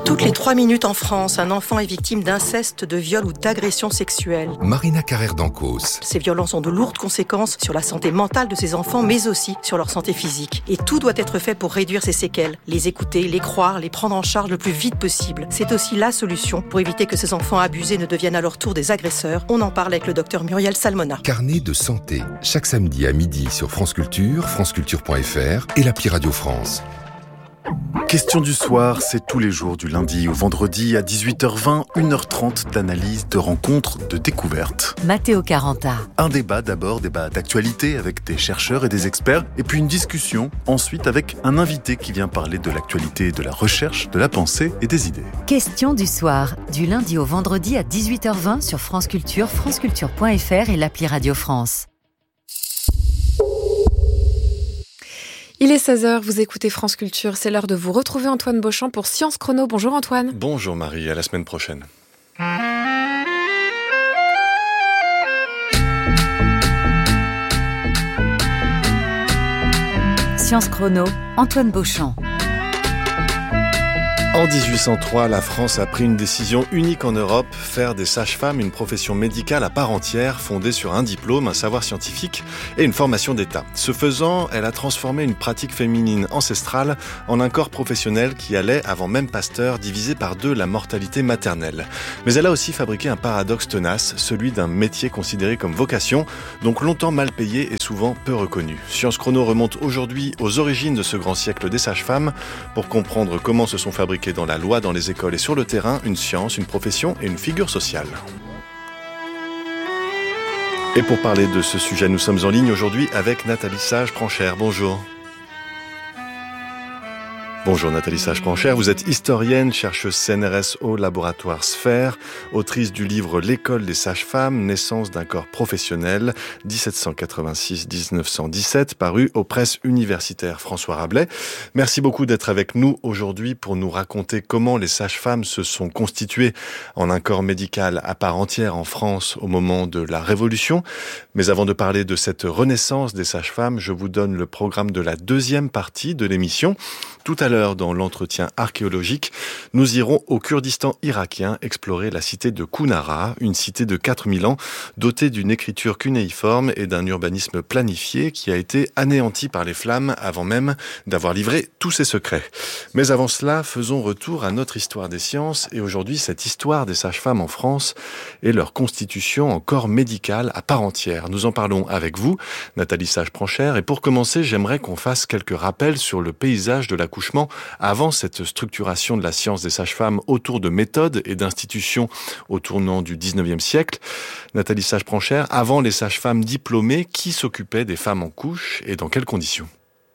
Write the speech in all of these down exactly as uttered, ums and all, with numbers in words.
Toutes les trois minutes en France, un enfant est victime d'inceste, de viol ou d'agression sexuelle. Marina Carrère-Dancos. Ces violences ont de lourdes conséquences sur la santé mentale de ces enfants, mais aussi sur leur santé physique. Et tout doit être fait pour réduire ces séquelles. Les écouter, les croire, les prendre en charge le plus vite possible. C'est aussi la solution pour éviter que ces enfants abusés ne deviennent à leur tour des agresseurs. On en parle avec le docteur Muriel Salmona. Carnet de santé, chaque samedi à midi sur France Culture, franceculture point f r et l'appli Radio France. Question du soir, c'est tous les jours du lundi au vendredi à dix-huit heures vingt, une heure trente d'analyse, de rencontres, de découvertes. Matteo Caranta. Un débat d'abord, débat d'actualité avec des chercheurs et des experts, et puis une discussion ensuite avec un invité qui vient parler de l'actualité, de la recherche, de la pensée et des idées. Question du soir, du lundi au vendredi à dix-huit heures vingt sur France Culture, franceculture point f r et l'appli Radio France. Il est seize heures, vous écoutez France Culture, c'est l'heure de vous retrouver Antoine Beauchamp pour Science Chrono. Bonjour Antoine. Bonjour Marie, à la semaine prochaine. Science Chrono, Antoine Beauchamp. En dix-huit cent trois, la France a pris une décision unique en Europe, faire des sages-femmes une profession médicale à part entière, fondée sur un diplôme, un savoir scientifique et une formation d'État. Ce faisant, elle a transformé une pratique féminine ancestrale en un corps professionnel qui allait, avant même Pasteur, diviser par deux la mortalité maternelle. Mais elle a aussi fabriqué un paradoxe tenace, celui d'un métier considéré comme vocation, donc longtemps mal payé et souvent peu reconnu. Science Chrono remonte aujourd'hui aux origines de ce grand siècle des sages-femmes pour comprendre comment se sont fabriquées dans la loi, dans les écoles et sur le terrain, une science, une profession et une figure sociale. Et pour parler de ce sujet, nous sommes en ligne aujourd'hui avec Nathalie Sage-Pranchère. Bonjour. Bonjour Nathalie Sage-Pranchère, vous êtes historienne, chercheuse C N R S au laboratoire Sphère, autrice du livre L'école des sages-femmes, naissance d'un corps professionnel, dix-sept cent quatre-vingt-six à dix-neuf cent dix-sept, paru aux presses universitaires François Rabelais. Merci beaucoup d'être avec nous aujourd'hui pour nous raconter comment les sages-femmes se sont constituées en un corps médical à part entière en France au moment de la Révolution. Mais avant de parler de cette renaissance des sages-femmes, je vous donne le programme de la deuxième partie de l'émission. Tout à l'heure, dans l'entretien archéologique, nous irons au Kurdistan irakien explorer la cité de Kounara, une cité de quatre mille ans, dotée d'une écriture cunéiforme et d'un urbanisme planifié qui a été anéanti par les flammes avant même d'avoir livré tous ses secrets. Mais avant cela, faisons retour à notre histoire des sciences et aujourd'hui cette histoire des sages-femmes en France et leur constitution en corps médical à part entière. Nous en parlons avec vous, Nathalie Sage-Pranchère, et pour commencer, j'aimerais qu'on fasse quelques rappels sur le paysage de la avant cette structuration de la science des sages-femmes autour de méthodes et d'institutions au tournant du dix-neuvième siècle. Nathalie Sage-Pranchère, avant les sages-femmes diplômées, qui s'occupait des femmes en couche et dans quelles conditions ?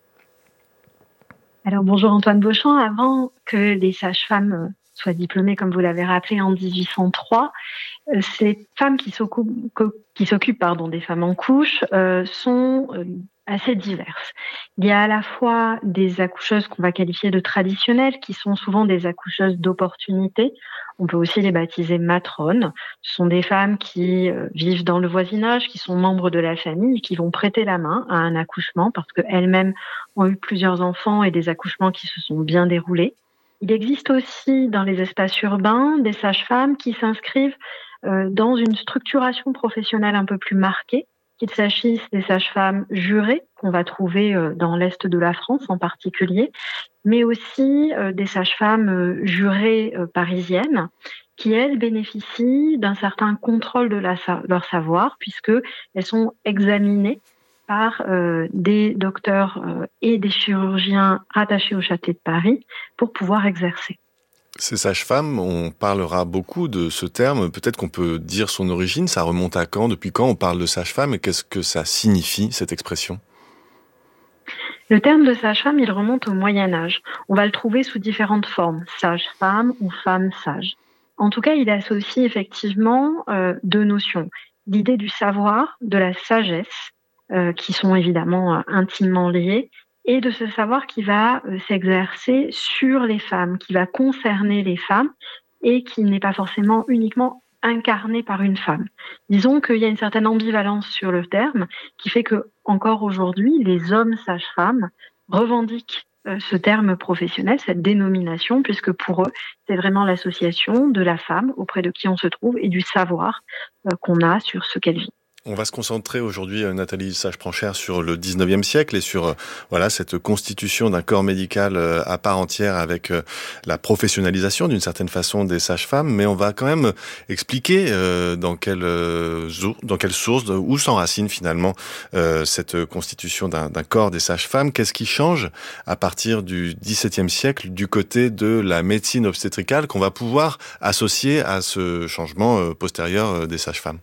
Alors bonjour Antoine Beauchamp, avant que les sages-femmes soient diplômées, comme vous l'avez rappelé, en dix-huit cent trois, ces femmes qui s'occupent, qui s'occupent pardon, des femmes en couche euh, sont euh, assez diverses. Il y a à la fois des accoucheuses qu'on va qualifier de traditionnelles, qui sont souvent des accoucheuses d'opportunité. On peut aussi les baptiser matrones. Ce sont des femmes qui euh, vivent dans le voisinage, qui sont membres de la famille et qui vont prêter la main à un accouchement parce qu'elles-mêmes ont eu plusieurs enfants et des accouchements qui se sont bien déroulés. Il existe aussi dans les espaces urbains des sages-femmes qui s'inscrivent euh, dans une structuration professionnelle un peu plus marquée, qu'il s'agisse des sages-femmes jurées, qu'on va trouver euh, dans l'Est de la France en particulier, mais aussi euh, des sages-femmes euh, jurées euh, parisiennes, qui, elles, bénéficient d'un certain contrôle de la, leur savoir, puisqu'elles sont examinées par euh, des docteurs euh, et des chirurgiens rattachés au Châtelet de Paris pour pouvoir exercer. Ces sages-femmes, on parlera beaucoup de ce terme. Peut-être qu'on peut dire son origine. Ça remonte à quand ? Depuis quand on parle de sage-femme ? Et qu'est-ce que ça signifie, cette expression ? Le terme de sage-femme, il remonte au Moyen-Âge. On va le trouver sous différentes formes, sage-femme ou femme-sage. En tout cas, il associe effectivement euh, deux notions. L'idée du savoir, de la sagesse, euh, qui sont évidemment euh, intimement liées, et de ce savoir qui va euh, s'exercer sur les femmes, qui va concerner les femmes et qui n'est pas forcément uniquement incarné par une femme. Disons qu'il y a une certaine ambivalence sur le terme qui fait que, encore aujourd'hui, les hommes sages-femmes revendiquent euh, ce terme professionnel, cette dénomination, puisque pour eux, c'est vraiment l'association de la femme auprès de qui on se trouve et du savoir euh, qu'on a sur ce qu'elle vit. On va se concentrer aujourd'hui, Nathalie Sage-Pranchère, sur le dix-neuvième siècle et sur voilà cette constitution d'un corps médical à part entière avec la professionnalisation d'une certaine façon des sages-femmes. Mais on va quand même expliquer euh, dans quelle euh, dans quelle source, où s'enracine finalement euh, cette constitution d'un, d'un corps des sages-femmes. Qu'est-ce qui change à partir du dix-septième siècle du côté de la médecine obstétricale qu'on va pouvoir associer à ce changement euh, postérieur des sages-femmes?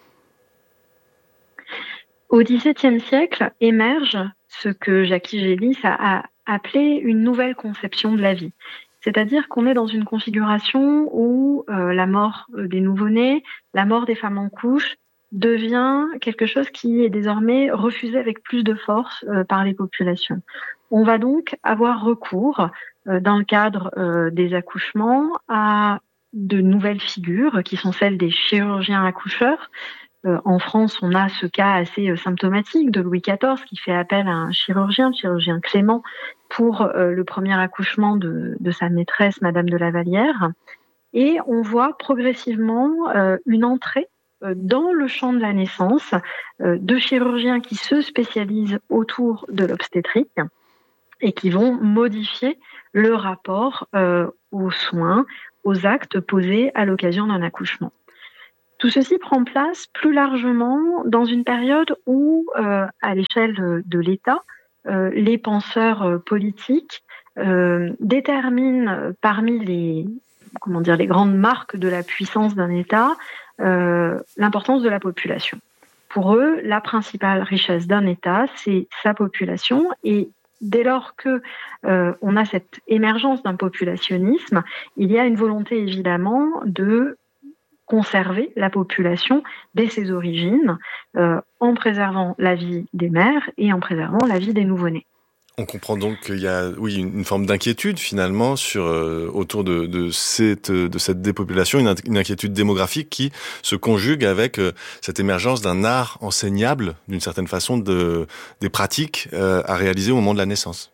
Au dix-septième siècle émerge ce que Jackie Gélis a appelé une nouvelle conception de la vie. C'est-à-dire qu'on est dans une configuration où euh, la mort des nouveau-nés, la mort des femmes en couche devient quelque chose qui est désormais refusé avec plus de force euh, par les populations. On va donc avoir recours, euh, dans le cadre euh, des accouchements, à de nouvelles figures qui sont celles des chirurgiens accoucheurs. Euh, en France, on a ce cas assez euh, symptomatique de Louis quatorze qui fait appel à un chirurgien, le chirurgien Clément, pour euh, le premier accouchement de, de sa maîtresse, Madame de la Vallière. Et on voit progressivement euh, une entrée euh, dans le champ de la naissance euh, de chirurgiens qui se spécialisent autour de l'obstétrique et qui vont modifier le rapport euh, aux soins, aux actes posés à l'occasion d'un accouchement. Tout ceci prend place plus largement dans une période où, euh, à l'échelle de l'État, euh, les penseurs euh, politiques euh, déterminent parmi les, comment dire, les grandes marques de la puissance d'un État euh, l'importance de la population. Pour eux, la principale richesse d'un État, c'est sa population, et dès lors que euh, on a cette émergence d'un populationnisme, il y a une volonté évidemment de conserver la population dès ses origines, euh, en préservant la vie des mères et en préservant la vie des nouveau-nés. On comprend donc qu'il y a, oui, une forme d'inquiétude finalement sur euh, autour de, de cette de cette dépopulation, une, une inquiétude démographique qui se conjugue avec euh, cette émergence d'un art enseignable, d'une certaine façon, de des pratiques euh, à réaliser au moment de la naissance.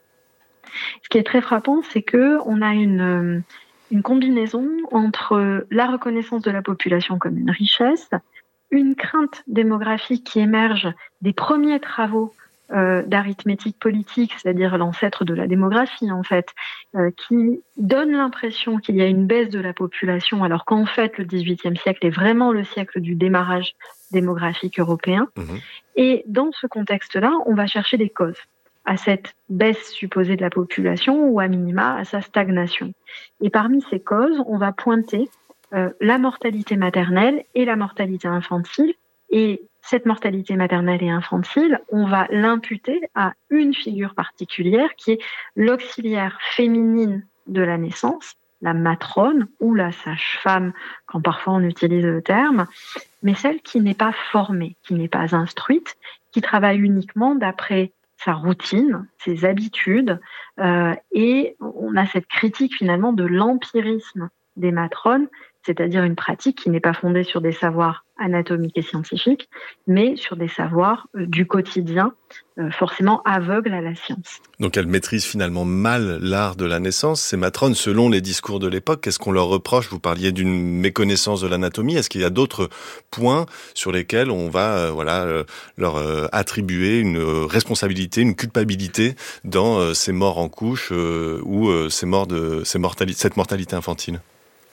Ce qui est très frappant, c'est que on a une une combinaison entre la reconnaissance de la population comme une richesse, une crainte démographique qui émerge des premiers travaux euh, d'arithmétique politique, c'est-à-dire l'ancêtre de la démographie en fait, euh, qui donne l'impression qu'il y a une baisse de la population, alors qu'en fait le dix-huitième siècle est vraiment le siècle du démarrage démographique européen. Mmh. Et dans ce contexte-là, on va chercher des causes à cette baisse supposée de la population ou à minima à sa stagnation. Et parmi ces causes, on va pointer euh, la mortalité maternelle et la mortalité infantile. Et cette mortalité maternelle et infantile, on va l'imputer à une figure particulière qui est l'auxiliaire féminine de la naissance, la matrone ou la sage-femme, quand parfois on utilise le terme, mais celle qui n'est pas formée, qui n'est pas instruite, qui travaille uniquement d'après sa routine, ses habitudes, euh, et on a cette critique finalement de l'empirisme des matrones, c'est-à-dire une pratique qui n'est pas fondée sur des savoirs anatomiques et scientifiques, mais sur des savoirs euh, du quotidien, euh, forcément aveugles à la science. Donc elles maîtrisent finalement mal l'art de la naissance. Ces matrones, selon les discours de l'époque, qu'est-ce qu'on leur reproche? Vous parliez d'une méconnaissance de l'anatomie. Est-ce qu'il y a d'autres points sur lesquels on va euh, voilà, euh, leur euh, attribuer une euh, responsabilité, une culpabilité dans euh, ces morts en couche euh, ou euh, ces morts de, ces mortali- cette mortalité infantile?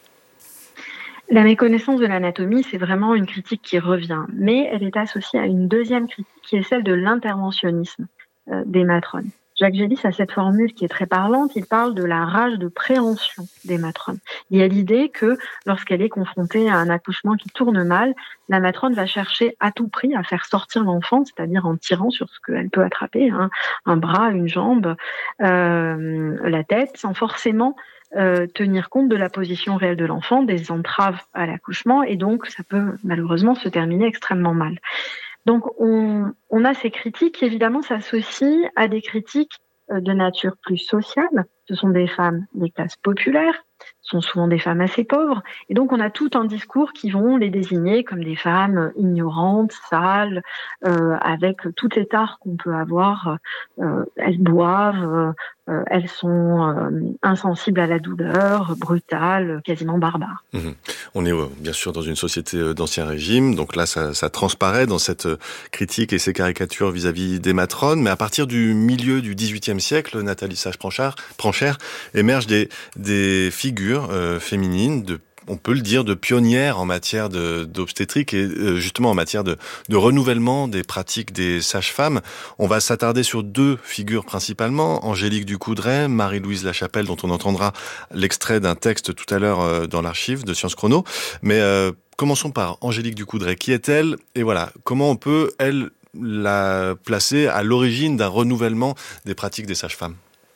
La méconnaissance de l'anatomie, c'est vraiment une critique qui revient, mais elle est associée à une deuxième critique qui est celle de l'interventionnisme euh, des matrones. Jacques Gélis a cette formule qui est très parlante, il parle de la rage de préhension des matrones. Il y a l'idée que lorsqu'elle est confrontée à un accouchement qui tourne mal, la matrone va chercher à tout prix à faire sortir l'enfant, c'est-à-dire en tirant sur ce qu'elle peut attraper, hein, un bras, une jambe, euh, la tête, sans forcément Euh, tenir compte de la position réelle de l'enfant, des entraves à l'accouchement, et donc ça peut malheureusement se terminer extrêmement mal. Donc on, on a ces critiques qui évidemment s'associent à des critiques euh, de nature plus sociale. Ce sont des femmes des classes populaires, ce sont souvent des femmes assez pauvres, et donc on a tout un discours qui vont les désigner comme des femmes ignorantes, sales, euh, avec toutes les tares qu'on peut avoir. Euh, elles boivent, euh, euh, elles sont euh, insensibles à la douleur, brutales, quasiment barbares. Mmh. On est euh, bien sûr dans une société euh, d'Ancien Régime, donc là ça, ça transparaît dans cette euh, critique et ces caricatures vis-à-vis des matrones, mais à partir du milieu du dix-huitième siècle, Nathalie Sage-Pranchard, Pranchère, émergent des, des figures euh, féminines de on peut le dire, de pionnières en matière de, d'obstétrique et euh, justement en matière de, de renouvellement des pratiques des sages-femmes. On va s'attarder sur deux figures principalement, Angélique Ducoudray, Marie-Louise Lachapelle, dont on entendra l'extrait d'un texte tout à l'heure euh, dans l'archive de Sciences Chrono. Mais euh, commençons par Angélique Ducoudray. Qui est-elle ? Et voilà, comment on peut, elle, la placer à l'origine d'un renouvellement des pratiques des sages-femmes ?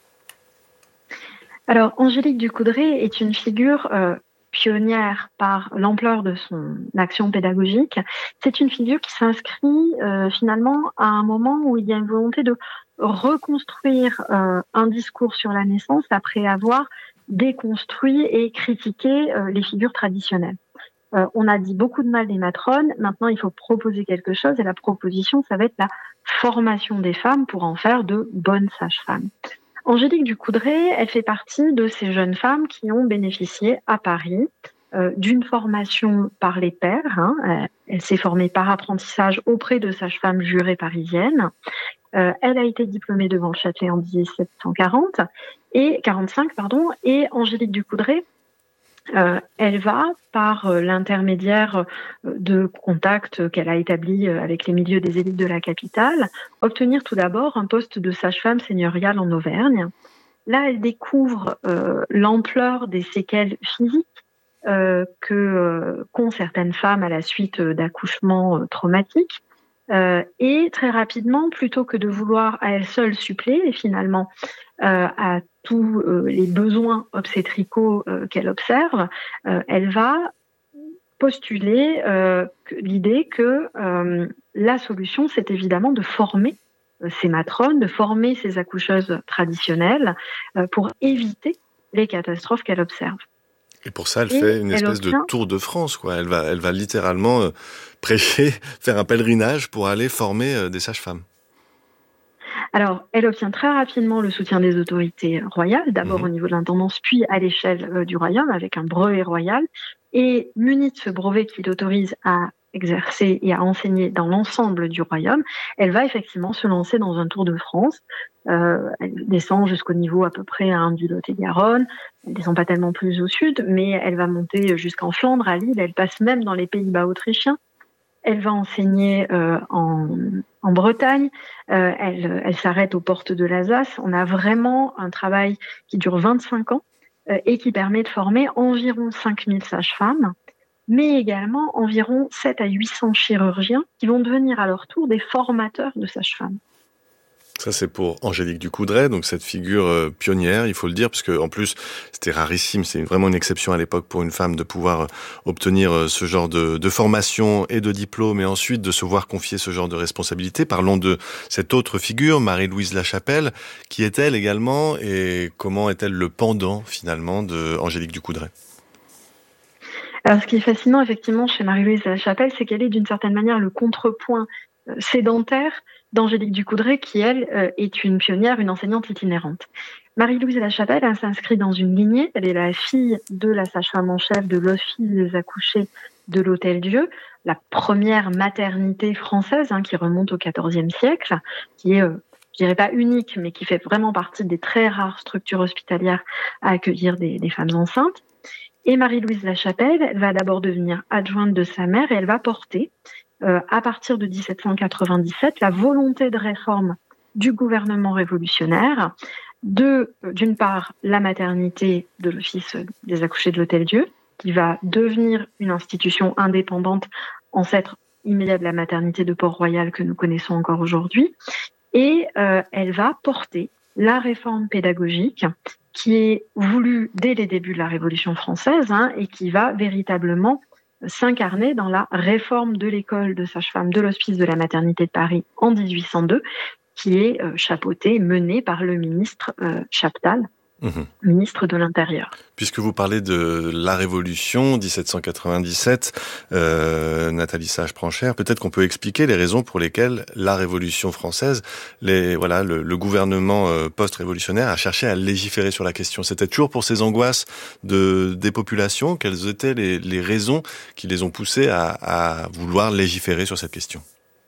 Alors, Angélique Ducoudray est une figure... Euh, pionnière par l'ampleur de son action pédagogique. C'est une figure qui s'inscrit euh, finalement à un moment où il y a une volonté de reconstruire euh, un discours sur la naissance après avoir déconstruit et critiqué euh, les figures traditionnelles. Euh, on a dit beaucoup de mal des matrones, maintenant il faut proposer quelque chose et la proposition, ça va être la formation des femmes pour en faire de bonnes sages-femmes. Angélique Ducoudray, elle fait partie de ces jeunes femmes qui ont bénéficié à Paris euh, d'une formation par les pairs. Hein. Elle, elle s'est formée par apprentissage auprès de sages-femmes jurées parisiennes. Euh, elle a été diplômée devant le Châtelet en dix-sept cent quarante et quarante-cinq, pardon. Et Angélique Ducoudray, Euh, elle va, par euh, l'intermédiaire euh, de contacts qu'elle a établis euh, avec les milieux des élites de la capitale, obtenir tout d'abord un poste de sage-femme seigneuriale en Auvergne. Là, elle découvre euh, l'ampleur des séquelles physiques euh, que euh, qu'ont certaines femmes à la suite d'accouchements euh, traumatiques. Euh, et très rapidement, plutôt que de vouloir à elle seule suppléer finalement euh, à tous euh, les besoins obstétricaux euh, qu'elle observe, euh, elle va postuler euh, que, l'idée que euh, la solution, c'est évidemment de former euh, ces matrones, de former ces accoucheuses traditionnelles euh, pour éviter les catastrophes qu'elle observe. Et pour ça, elle Et fait une elle espèce obtient... de tour de France, quoi. Elle va, elle va littéralement euh, prêcher, faire un pèlerinage pour aller former euh, des sages-femmes. Alors, elle obtient très rapidement le soutien des autorités royales, d'abord mmh. au niveau de l'intendance, puis à l'échelle euh, du royaume, avec un brevet royal. Et munie de ce brevet qui l'autorise à exercer et à enseigner dans l'ensemble du royaume, elle va effectivement se lancer dans un tour de France. Euh, elle descend jusqu'au niveau à peu près hein, du Lot-et-Garonne. Elle descend pas tellement plus au sud, mais elle va monter jusqu'en Flandre, à Lille. Elle passe même dans les Pays-Bas autrichiens. Elle va enseigner euh, en, en Bretagne. Euh, elle, elle s'arrête aux portes de l'Alsace. On a vraiment un travail qui dure vingt-cinq ans euh, et qui permet de former environ cinq mille sages-femmes, mais également environ sept à huit cents chirurgiens qui vont devenir à leur tour des formateurs de sages-femmes. Ça, c'est pour Angélique Ducoudray, donc cette figure euh, pionnière, il faut le dire, parce que en plus, c'était rarissime, c'est vraiment une exception à l'époque pour une femme de pouvoir euh, obtenir euh, ce genre de, de formation et de diplôme, et ensuite de se voir confier ce genre de responsabilité. Parlons de cette autre figure, Marie-Louise Lachapelle. Qui est-elle également, et comment est-elle le pendant, finalement, de Angélique Ducoudray ? Alors, ce qui est fascinant, effectivement, chez Marie-Louise Lachapelle, c'est qu'elle est d'une certaine manière le contrepoint euh, sédentaire d'Angélique Ducoudray, qui, elle, euh, est une pionnière, une enseignante itinérante. Marie-Louise Lachapelle, elle s'inscrit dans une lignée. Elle est la fille de la sage-femme en chef de l'Office des accouchés de l'Hôtel-Dieu, la première maternité française hein, qui remonte au quatorzième siècle, qui est, euh, je dirais pas unique, mais qui fait vraiment partie des très rares structures hospitalières à accueillir des, des femmes enceintes. Et Marie-Louise Lachapelle, elle va d'abord devenir adjointe de sa mère et elle va porter Euh, à partir de dix-sept cent quatre-vingt-dix-sept, la volonté de réforme du gouvernement révolutionnaire de, euh, d'une part, la maternité de l'Office des accouchés de l'Hôtel-Dieu, qui va devenir une institution indépendante, ancêtre immédiat de la maternité de Port-Royal que nous connaissons encore aujourd'hui, et euh, elle va porter la réforme pédagogique qui est voulue dès les débuts de la Révolution française hein, et qui va véritablement s'incarner dans la réforme de l'école de sage-femme de l'Hospice de la Maternité de Paris en dix-huit cent deux, qui est euh, chapeautée, menée par le ministre euh, Chaptal, Mmh. Ministre de l'Intérieur. Puisque vous parlez de la Révolution dix-sept cent quatre-vingt-dix-sept, euh, Nathalie Sage-Pranchère, peut-être qu'on peut expliquer les raisons pour lesquelles la Révolution française, les, voilà, le, le gouvernement euh, post-révolutionnaire a cherché à légiférer sur la question. C'était toujours pour ces angoisses de, des populations. Quelles étaient les, les raisons qui les ont poussés à, à vouloir légiférer sur cette question ?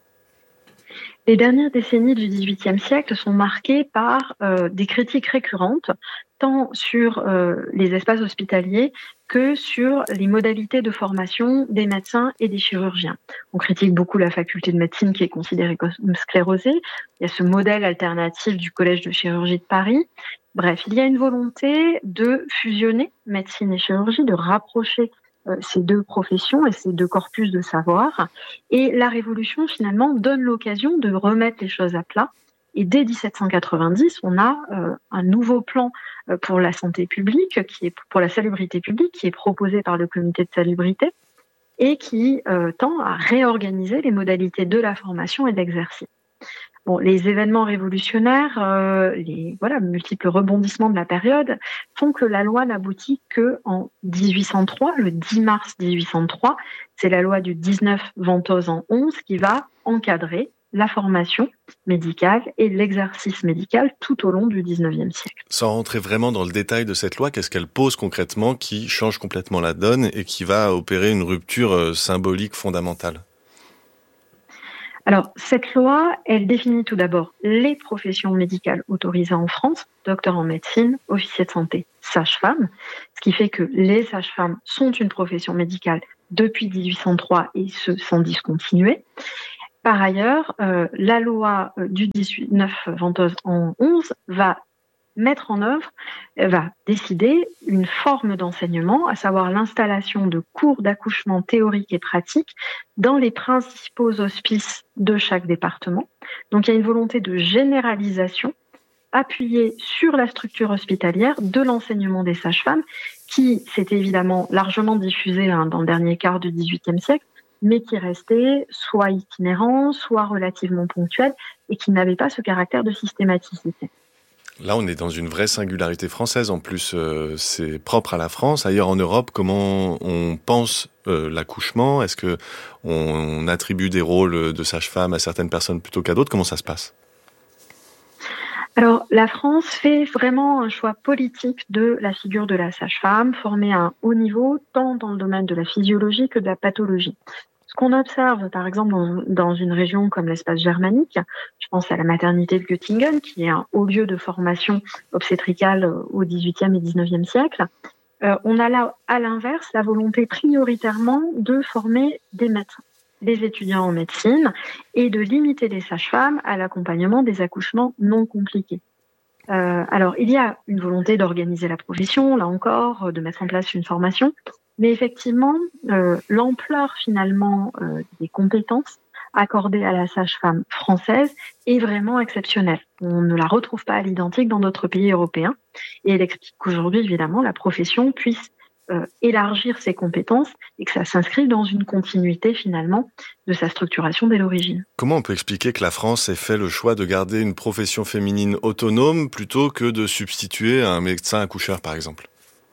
Les dernières décennies du dix-huitième siècle sont marquées par euh, des critiques récurrentes, tant sur euh, les espaces hospitaliers que sur les modalités de formation des médecins et des chirurgiens. On critique beaucoup la faculté de médecine qui est considérée comme sclérosée. Il y a ce modèle alternatif du Collège de chirurgie de Paris. Bref, il y a une volonté de fusionner médecine et chirurgie, de rapprocher ces deux professions et ces deux corpus de savoir. Et la Révolution, finalement, donne l'occasion de remettre les choses à plat. Et dès dix-sept cent quatre-vingt-dix, on a euh, un nouveau plan euh, pour la santé publique, qui est pour la salubrité publique, qui est proposé par le comité de salubrité et qui euh, tend à réorganiser les modalités de la formation et de l'exercice. Bon, les événements révolutionnaires, euh, les voilà, multiples rebondissements de la période font que la loi n'aboutit que en dix-huit cent trois, le dix mars dix-huit cent trois. C'est la loi du dix-neuf Ventose en onze qui va encadrer la formation médicale et l'exercice médical tout au long du dix-neuvième siècle. Sans rentrer vraiment dans le détail de cette loi, qu'est-ce qu'elle pose concrètement qui change complètement la donne et qui va opérer une rupture symbolique fondamentale ? Alors, cette loi, elle définit tout d'abord les professions médicales autorisées en France, docteur en médecine, officier de santé, sage-femme, ce qui fait que les sages-femmes sont une profession médicale depuis dix-huit cent trois et ce, sans discontinuer. Par ailleurs, euh, la loi du dix-neuf Ventose en onze va mettre en œuvre, va décider une forme d'enseignement, à savoir l'installation de cours d'accouchement théoriques et pratiques dans les principaux hospices de chaque département. Donc il y a une volonté de généralisation appuyée sur la structure hospitalière de l'enseignement des sages-femmes qui s'est évidemment largement diffusé hein, dans le dernier quart du dix-huitième siècle, mais qui restait soit itinérant, soit relativement ponctuel et qui n'avait pas ce caractère de systématicité. Là, on est dans une vraie singularité française. En plus, euh, c'est propre à la France. Ailleurs en Europe, comment on pense euh, l'accouchement ? Est-ce que on attribue des rôles de sage-femme à certaines personnes plutôt qu'à d'autres ? Comment ça se passe ? Alors, la France fait vraiment un choix politique de la figure de la sage-femme, formée à un haut niveau, tant dans le domaine de la physiologie que de la pathologie. Ce qu'on observe, par exemple, dans, dans une région comme l'espace germanique, je pense à la maternité de Göttingen, qui est un haut lieu de formation obstétricale au dix-huitième et dix-neuvième siècle, euh, on a là, à l'inverse, la volonté prioritairement de former des médecins, des étudiants en médecine, et de limiter les sages-femmes à l'accompagnement des accouchements non compliqués. Euh, alors, il y a une volonté d'organiser la profession, là encore, de mettre en place une formation, mais effectivement, euh, l'ampleur finalement euh, des compétences accordées à la sage-femme française est vraiment exceptionnelle. On ne la retrouve pas à l'identique dans d'autres pays européens, et elle explique qu'aujourd'hui, évidemment, la profession puisse euh, élargir ses compétences et que ça s'inscrive dans une continuité finalement de sa structuration dès l'origine. Comment on peut expliquer que la France ait fait le choix de garder une profession féminine autonome plutôt que de substituer à un médecin accoucheur, par exemple ?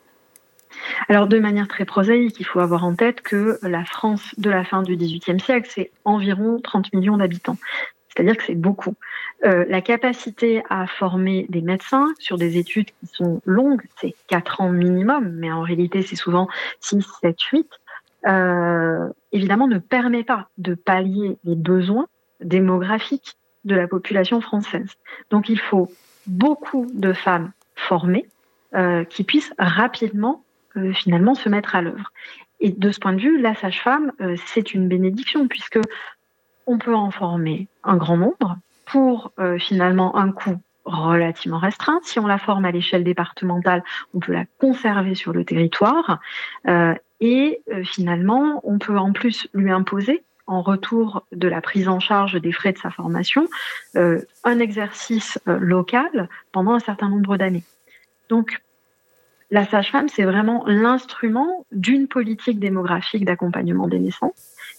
Alors, de manière très prosaïque, il faut avoir en tête que la France de la fin du dix-huitième siècle, c'est environ trente millions d'habitants. C'est-à-dire que c'est beaucoup. Euh, la capacité à former des médecins sur des études qui sont longues, c'est quatre ans minimum, mais en réalité, c'est souvent six, sept, huit, euh, évidemment, ne permet pas de pallier les besoins démographiques de la population française. Donc, il faut beaucoup de femmes formées euh, qui puissent rapidement Euh, finalement se mettre à l'œuvre. Et de ce point de vue, la sage-femme, euh, c'est une bénédiction puisque on peut en former un grand nombre pour euh, finalement un coût relativement restreint. Si on la forme à l'échelle départementale, on peut la conserver sur le territoire euh, et euh, finalement, on peut en plus lui imposer en retour de la prise en charge des frais de sa formation, euh, un exercice euh, local pendant un certain nombre d'années. Donc, la sage-femme, c'est vraiment l'instrument d'une politique démographique d'accompagnement des naissances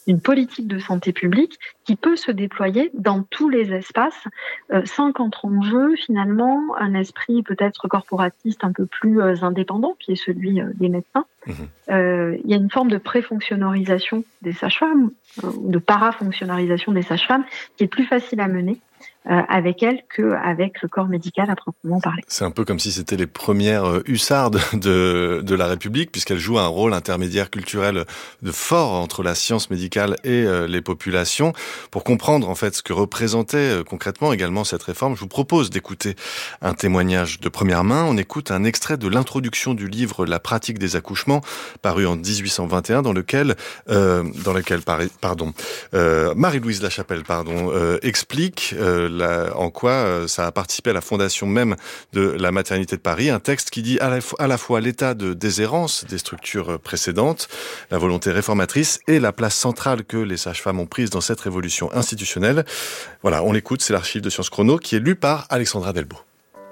une politique de santé publique qui peut se déployer dans tous les espaces euh, sans qu'entre en jeu finalement un esprit peut-être corporatiste un peu plus euh, indépendant qui est celui euh, des médecins. Mmh. Euh, il y a une forme de pré-fonctionnalisation des sages-femmes euh, ou de para-fonctionnalisation des sages-femmes qui est plus facile à mener Euh, avec elle qu'avec le corps médical à proprement parler. C'est un peu comme si c'était les premières hussardes de, de la République, puisqu'elles jouent un rôle intermédiaire culturel de fort entre la science médicale et euh, les populations. Pour comprendre en fait ce que représentait euh, concrètement également cette réforme, je vous propose d'écouter un témoignage de première main. On écoute un extrait de l'introduction du livre La pratique des accouchements, paru en dix-huit cent vingt et un, dans lequel, euh, dans lequel pardon, euh, Marie-Louise Lachapelle pardon, euh, explique euh, La, en quoi euh, ça a participé à la fondation même de la maternité de Paris, un texte qui dit à la, à la fois l'état de déshérence des structures précédentes, la volonté réformatrice et la place centrale que les sages-femmes ont prise dans cette révolution institutionnelle. Voilà, on l'écoute, c'est l'archive de Sciences Chrono qui est lu par Alexandra Delbo.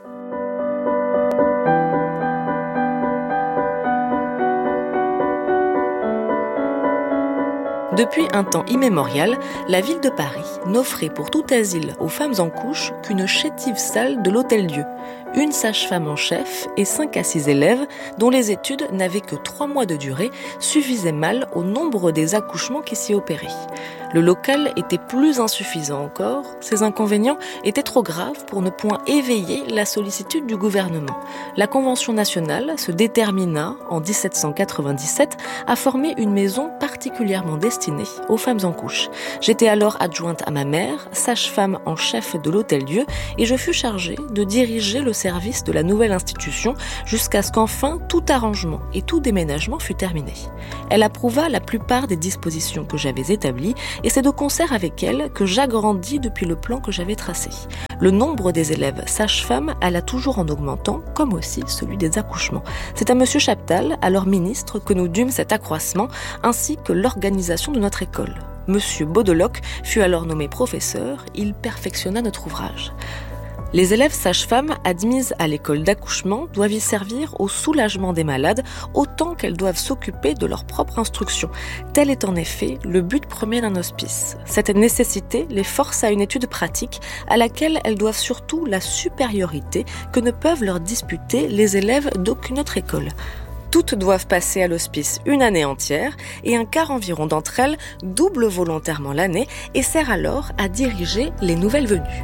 Depuis un temps immémorial, la ville de Paris n'offrait pour tout asile aux femmes en couche qu'une chétive salle de l'Hôtel-Dieu, une sage-femme en chef et cinq à six élèves dont les études n'avaient que trois mois de durée suffisaient mal au nombre des accouchements qui s'y opéraient. Le local était plus insuffisant encore, ces inconvénients étaient trop graves pour ne point éveiller la sollicitude du gouvernement. La Convention nationale se détermina en dix-sept cent quatre-vingt-dix-sept à former une maison particulièrement destinée aux femmes en couche. J'étais alors adjointe à ma mère, sage-femme en chef de l'Hôtel-Dieu, et je fus chargée de diriger le service de la nouvelle institution jusqu'à ce qu'enfin tout arrangement et tout déménagement fut terminé. Elle approuva la plupart des dispositions que j'avais établies et c'est de concert avec elle que j'agrandis depuis le plan que j'avais tracé. Le nombre des élèves sages-femmes alla toujours en augmentant, comme aussi celui des accouchements. C'est à Monsieur Chaptal, alors ministre, que nous dûmes cet accroissement, ainsi que l'organisation de notre école. Monsieur Baudeloc fut alors nommé professeur, il perfectionna notre ouvrage. Les élèves sages-femmes admises à l'école d'accouchement doivent y servir au soulagement des malades autant qu'elles doivent s'occuper de leur propre instruction. Tel est en effet le but premier d'un hospice. Cette nécessité les force à une étude pratique à laquelle elles doivent surtout la supériorité que ne peuvent leur disputer les élèves d'aucune autre école. Toutes doivent passer à l'hospice une année entière et un quart environ d'entre elles double volontairement l'année et sert alors à diriger les nouvelles venues.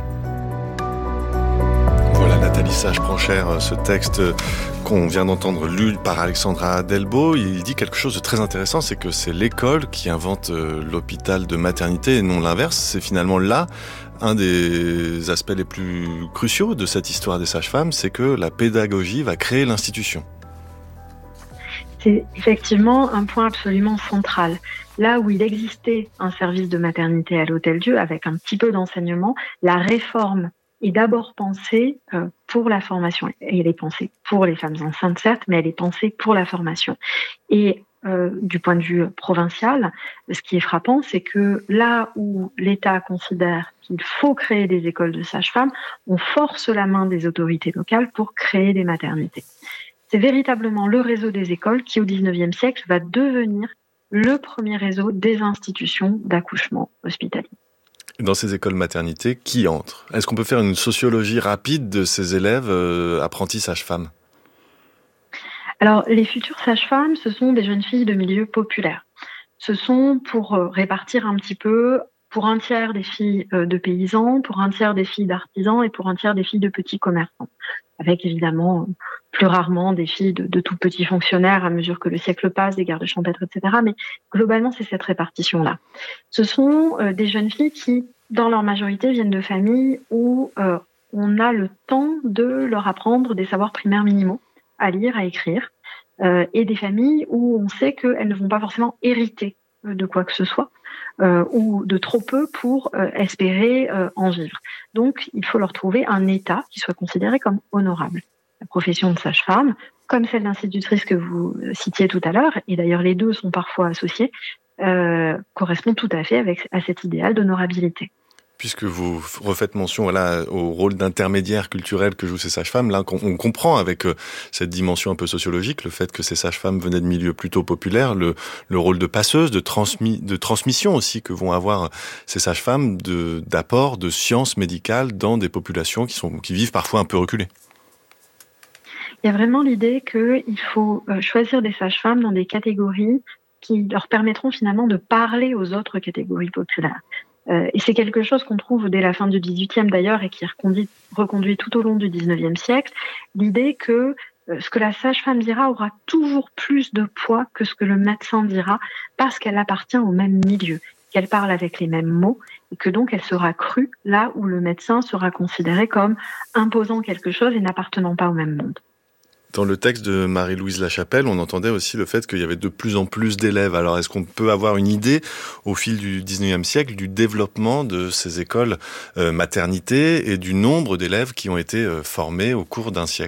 Voilà, Nathalie Sage prend cher ce texte qu'on vient d'entendre lu par Alexandra Delbo. Il dit quelque chose de très intéressant, c'est que c'est l'école qui invente l'hôpital de maternité et non l'inverse. C'est finalement là un des aspects les plus cruciaux de cette histoire des sages-femmes, c'est que la pédagogie va créer l'institution. C'est effectivement un point absolument central. Là où il existait un service de maternité à l'Hôtel-Dieu avec un petit peu d'enseignement, la réforme est d'abord pensée euh, pour la formation. Et elle est pensée pour les femmes enceintes, certes, mais elle est pensée pour la formation. Et euh, du point de vue provincial, ce qui est frappant, c'est que là où l'État considère qu'il faut créer des écoles de sages-femmes, on force la main des autorités locales pour créer des maternités. C'est véritablement le réseau des écoles qui, au dix-neuvième siècle, va devenir le premier réseau des institutions d'accouchement hospitalier. Dans ces écoles maternités, qui entre ? Est-ce qu'on peut faire une sociologie rapide de ces élèves euh, apprentis sages-femmes ? Alors, les futures sages-femmes, ce sont des jeunes filles de milieux populaires. Ce sont, pour euh, répartir un petit peu, pour un tiers des filles euh, de paysans, pour un tiers des filles d'artisans et pour un tiers des filles de petits commerçants. Avec évidemment, plus rarement, des filles de, de tout petits fonctionnaires à mesure que le siècle passe, des gardes champêtres, et cetera. Mais globalement, c'est cette répartition-là. Ce sont euh, des jeunes filles qui, dans leur majorité, viennent de familles où euh, on a le temps de leur apprendre des savoirs primaires minimaux, à lire, à écrire, euh, et des familles où on sait qu'elles ne vont pas forcément hériter de quoi que ce soit, euh, ou de trop peu pour euh, espérer euh, en vivre. Donc, il faut leur trouver un état qui soit considéré comme honorable. La profession de sage-femme, comme celle d'institutrice que vous citiez tout à l'heure, et d'ailleurs les deux sont parfois associés, euh, correspond tout à fait avec, à cet idéal d'honorabilité. Puisque vous refaites mention voilà, au rôle d'intermédiaire culturel que jouent ces sages-femmes, là on comprend avec cette dimension un peu sociologique, le fait que ces sages-femmes venaient de milieux plutôt populaires, le, le rôle de passeuse, de, transmis, de transmission aussi que vont avoir ces sages-femmes, de, d'apport de sciences médicales dans des populations qui, sont, qui vivent parfois un peu reculées. Il y a vraiment l'idée qu'il faut choisir des sages-femmes dans des catégories qui leur permettront finalement de parler aux autres catégories populaires. Euh, et c'est quelque chose qu'on trouve dès la fin du dix-huitième d'ailleurs et qui est reconduit, reconduit tout au long du dix-neuvième siècle, l'idée que euh, ce que la sage-femme dira aura toujours plus de poids que ce que le médecin dira parce qu'elle appartient au même milieu, qu'elle parle avec les mêmes mots et que donc elle sera crue là où le médecin sera considéré comme imposant quelque chose et n'appartenant pas au même monde. Dans le texte de Marie-Louise Lachapelle, on entendait aussi le fait qu'il y avait de plus en plus d'élèves. Alors, est-ce qu'on peut avoir une idée, au fil du dix-neuvième siècle, du développement de ces écoles euh, maternité et du nombre d'élèves qui ont été euh, formés au cours d'un siècle ?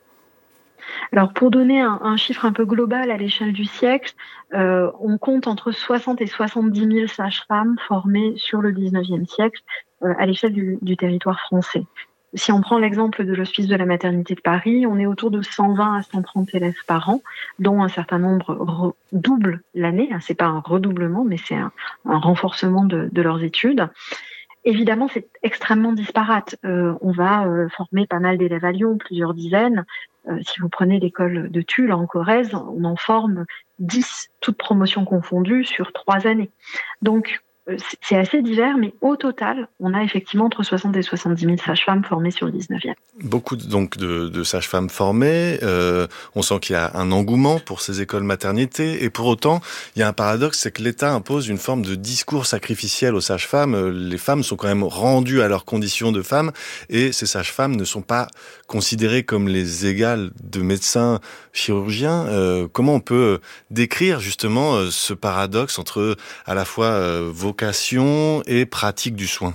Alors, pour donner un, un chiffre un peu global à l'échelle du siècle, euh, on compte entre soixante et soixante-dix mille sages-femmes formées sur le dix-neuvième siècle euh, à l'échelle du, du territoire français. Si on prend l'exemple de l'Hospice de la Maternité de Paris, on est autour de cent vingt à cent trente élèves par an, dont un certain nombre redoublent l'année. C'est pas un redoublement, mais c'est un, un renforcement de, de leurs études. Évidemment, c'est extrêmement disparate. Euh, on va euh, former pas mal d'élèves à Lyon, plusieurs dizaines. Euh, si vous prenez l'école de Tulle, en Corrèze, on en forme dix, toutes promotions confondues, sur trois années. Donc, c'est assez divers, mais au total, on a effectivement entre soixante et soixante-dix mille sages-femmes formées sur le dix-neuvième. Beaucoup donc de, de sages-femmes formées. Euh, on sent qu'il y a un engouement pour ces écoles maternité. Et pour autant, il y a un paradoxe, c'est que l'État impose une forme de discours sacrificiel aux sages-femmes. Les femmes sont quand même rendues à leurs conditions de femmes et ces sages-femmes ne sont pas considérées comme les égales de médecins chirurgiens. Euh, comment on peut décrire justement ce paradoxe entre à la fois euh, vocation et pratique du soin?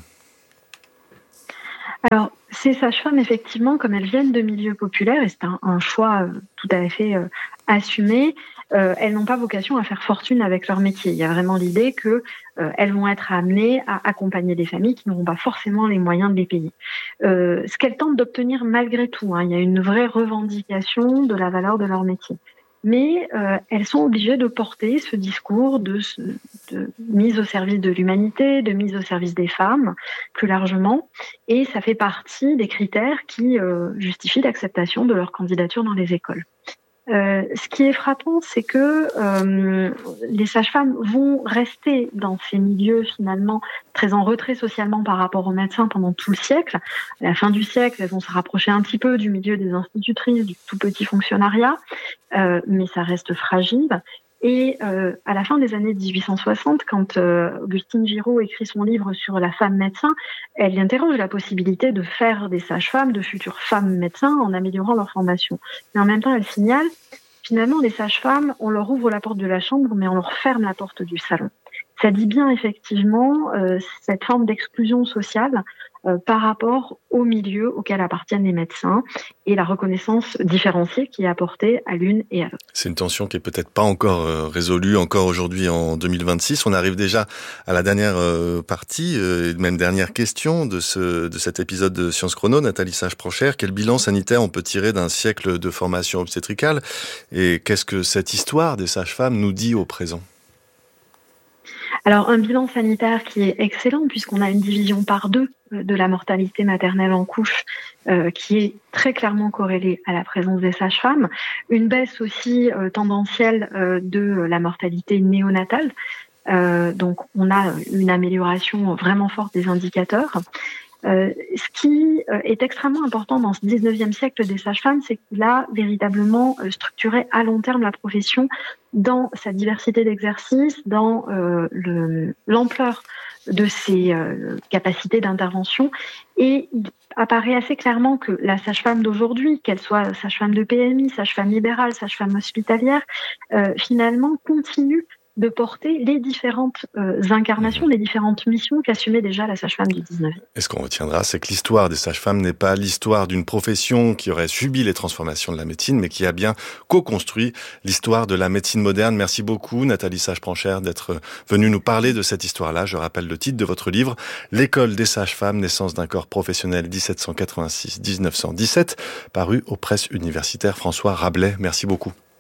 Alors, ces sages-femmes, effectivement, comme elles viennent de milieux populaires, et c'est un, un choix euh, tout à fait euh, assumé, euh, elles n'ont pas vocation à faire fortune avec leur métier. Il y a vraiment l'idée que euh, elles vont être amenées à accompagner des familles qui n'auront pas forcément les moyens de les payer. Euh, ce qu'elles tentent d'obtenir malgré tout, hein, il y a une vraie revendication de la valeur de leur métier. Mais euh, elles sont obligées de porter ce discours de, de mise au service de l'humanité, de mise au service des femmes, plus largement, et ça fait partie des critères qui euh, justifient l'acceptation de leur candidature dans les écoles. Euh, ce qui est frappant, c'est que euh, les sages-femmes vont rester dans ces milieux finalement très en retrait socialement par rapport aux médecins pendant tout le siècle. À la fin du siècle, elles vont se rapprocher un petit peu du milieu des institutrices, du tout petit fonctionnariat, euh, mais ça reste fragile. Et euh, à la fin des années dix-huit cent soixante, quand euh, Augustine Giraud écrit son livre sur la femme médecin, elle interroge la possibilité de faire des sages-femmes, de futures femmes médecins, en améliorant leur formation. Mais en même temps, elle signale, finalement, les sages-femmes, on leur ouvre la porte de la chambre, mais on leur ferme la porte du salon. Ça dit bien effectivement euh, cette forme d'exclusion sociale euh, par rapport au milieu auquel appartiennent les médecins et la reconnaissance différenciée qui est apportée à l'une et à l'autre. C'est une tension qui est peut-être pas encore euh, résolue, encore aujourd'hui en deux mille vingt-six. On arrive déjà à la dernière euh, partie, euh, et même dernière question de, ce, de cet épisode de Science Chrono. Nathalie Sage-Pranchère, quel bilan sanitaire on peut tirer d'un siècle de formation obstétricale et qu'est-ce que cette histoire des sages-femmes nous dit au présent ? Alors, un bilan sanitaire qui est excellent puisqu'on a une division par deux de la mortalité maternelle en couche euh, qui est très clairement corrélée à la présence des sages-femmes. Une baisse aussi euh, tendancielle euh, de la mortalité néonatale. Euh, donc, on a une amélioration vraiment forte des indicateurs. Euh, ce qui euh, est extrêmement important dans ce dix-neuvième siècle des sages-femmes, c'est qu'il a véritablement euh, structuré à long terme la profession dans sa diversité d'exercices, dans euh, le, l'ampleur de ses euh, capacités d'intervention. Et il apparaît assez clairement que la sage-femme d'aujourd'hui, qu'elle soit sage-femme de P M I, sage-femme libérale, sage-femme hospitalière, euh, finalement continue de porter les différentes euh, incarnations, les différentes missions qu'assumait déjà la sage-femme du dix-neuvième. Et ce qu'on retiendra, c'est que l'histoire des sages-femmes n'est pas l'histoire d'une profession qui aurait subi les transformations de la médecine, mais qui a bien co-construit l'histoire de la médecine moderne. Merci beaucoup, Nathalie Sage-Prancher, d'être venue nous parler de cette histoire-là. Je rappelle le titre de votre livre, L'école des sages-femmes, naissance d'un corps professionnel dix-sept cent quatre-vingt-six à dix-neuf cent dix-sept, paru aux presses universitaires François Rabelais. Merci beaucoup.